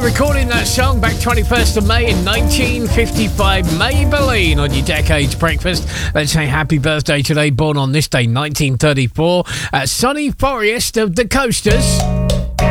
recording that song back 21st of May in 1955. Maybelline on your Decades Breakfast. Let's say happy birthday today, born on this day, 1934, at Sonny Forrest of the Coasters.